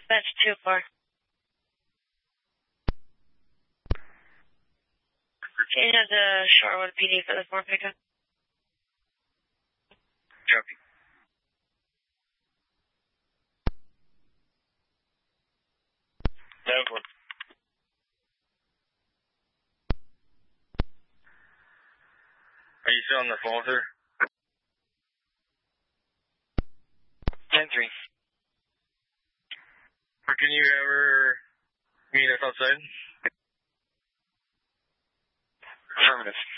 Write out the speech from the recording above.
Dispatch 2-4. Change of the Shorewood PD for the 4 pickup. Copy. Down 4. Are you still on the phone, sir? 10-3. Or can you ever meet us outside? Affirmative.